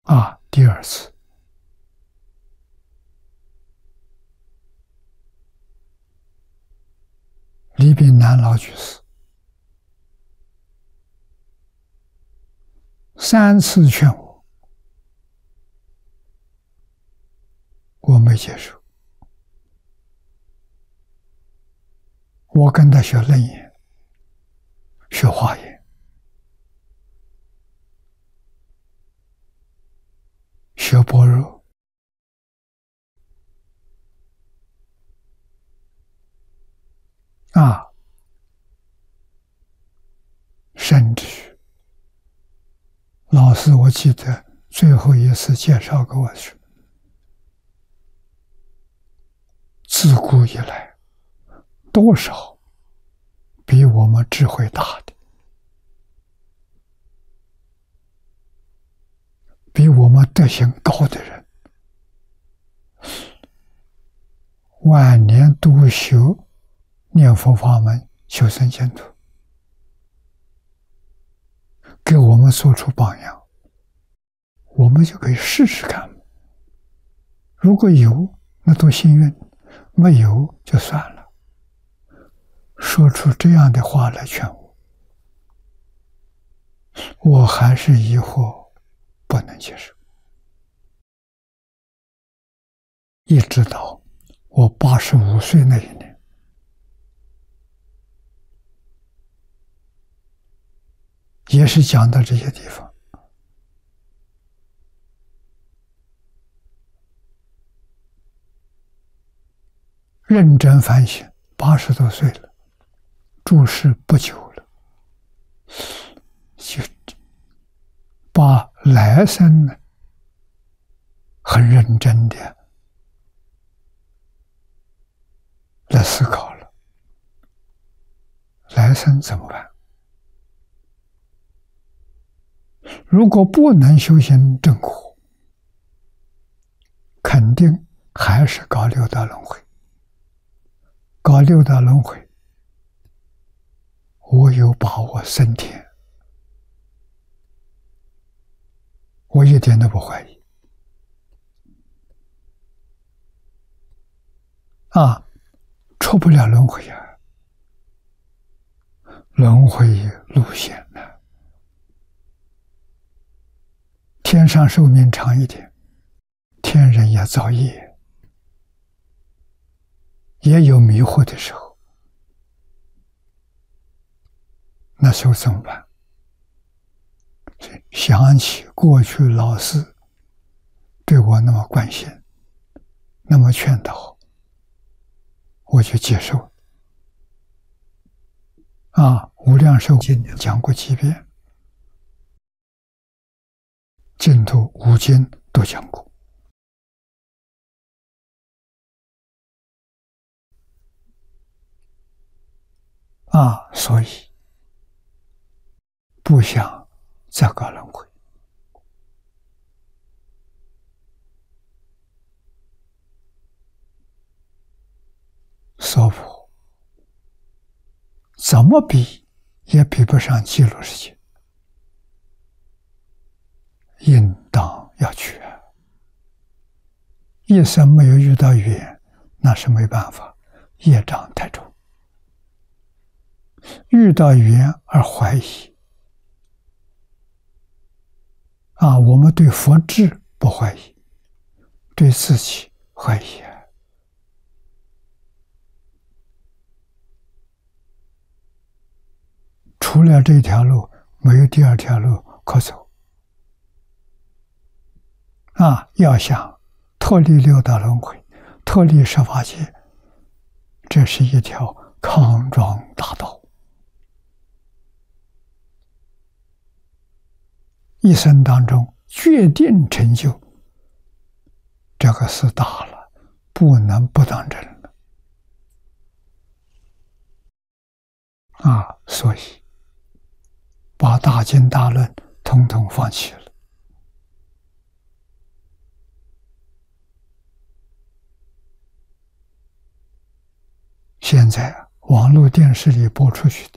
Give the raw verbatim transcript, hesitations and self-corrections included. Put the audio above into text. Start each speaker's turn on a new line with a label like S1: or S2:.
S1: 啊，第二次李炳南老居士三次劝我，我没接受。我跟他学楞严，学华严，学般若，啊，甚至老师，我记得最后一次介绍给我去，自古以来，多少比我们智慧大的，比我们德行高的人，晚年独修念佛法门，修身净土，给我们做出榜样，我们就可以试试看。如果有，那多幸运；没有，就算了。说出这样的话来劝我，我还是疑惑，不能接受。一直到我八十五岁那一年，也是讲到这些地方，认真反省，八十多岁了，住世不久了，就把来生呢很认真的来思考了，来生怎么办？如果不能修行正果，肯定还是搞六道轮回。搞六道轮回，我有把握升天，我一点都不怀疑。啊，出不了轮回啊，轮回路险呢。天上寿命长一点，天人也造业，也有迷惑的时候，那时候怎么办？想起过去老师对我那么关心，那么劝导，我就接受。啊，无量寿经讲过几遍，净土五经都讲过。啊，所以不想再搞轮回。娑婆怎么比也比不上极乐世界，应当要去啊！一生没有遇到缘，那是没办法，业障太重。遇到缘而怀疑，啊，我们对佛智不怀疑，对自己怀疑啊。除了这条路，没有第二条路可走。啊，要想脱离六道轮回，脱离十法界，这是一条康庄大道。一生当中决定成就，这个事大了，不能不当真了。啊，所以把大经大论统统放弃了。现在网络电视里播出去的